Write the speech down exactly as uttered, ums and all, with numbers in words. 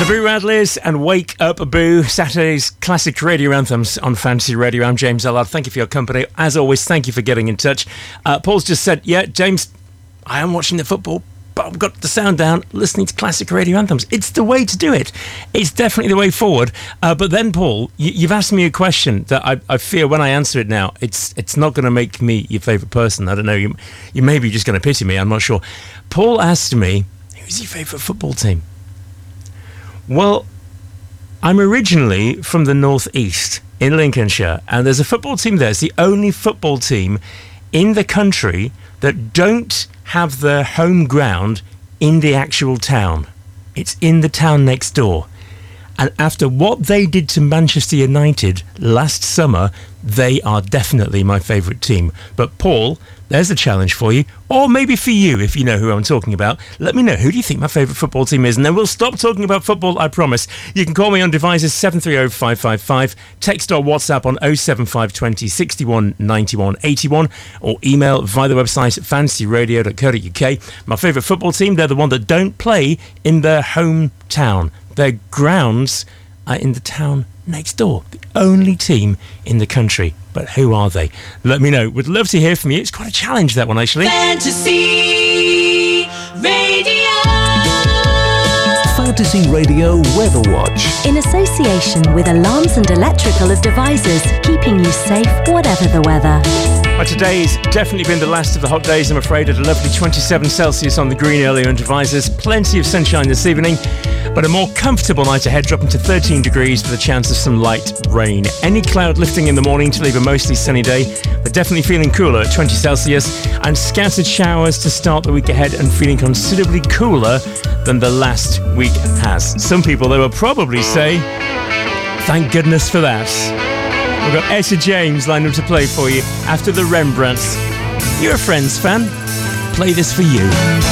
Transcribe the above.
The Boo Radleys and Wake Up Boo, Saturday's classic radio anthems on Fantasy Radio. I'm James Allard. Thank you for your company. As always, thank you for getting in touch. Uh, Paul's just said, yeah, James, I am watching the football, but I've got the sound down, listening to classic radio anthems. It's the way to do it. It's definitely the way forward. Uh, but then, Paul, you, you've asked me a question that I, I fear when I answer it now, it's it's not going to make me your favourite person. I don't know. You, you may be just going to pity me. I'm not sure. Paul asked me, who's your favourite football team? Well, I'm originally from the northeast in Lincolnshire, and there's a football team there. It's the only football team in the country that don't have their home ground in the actual town. It's in the town next door. And after what they did to Manchester United last summer, they are definitely my favourite team. But Paul, there's a challenge for you, or maybe for you, if you know who I'm talking about. Let me know, who do you think my favourite football team is? And then we'll stop talking about football, I promise. You can call me on devices seven three zero five five five, text or WhatsApp on oh seven five two oh, six one, nine one, eight one, or email via the website fantasy radio dot co dot uk. My favourite football team, they're the one that don't play in their hometown. Their grounds are in the town next door. The only team in the country. But who are they? Let me know. Would love to hear from you. It's quite a challenge, that one, actually. Fantasy Radio. Fantasy Radio Weather Watch. In association with Alarms and Electrical Devices, keeping you safe whatever the weather. Well, today's definitely been the last of the hot days, I'm afraid, at a lovely twenty-seven Celsius on the green earlier on devices. Plenty of sunshine this evening, but a more comfortable night ahead, dropping to thirteen degrees with a chance of some light rain. Any cloud lifting in the morning to leave a mostly sunny day, but definitely feeling cooler at twenty Celsius, and scattered showers to start the week ahead and feeling considerably cooler than the last week has. Some people, they will probably say, thank goodness for that. We've got Etta James lined up to play for you after the Rembrandts. You're a Friends fan. Play this for you.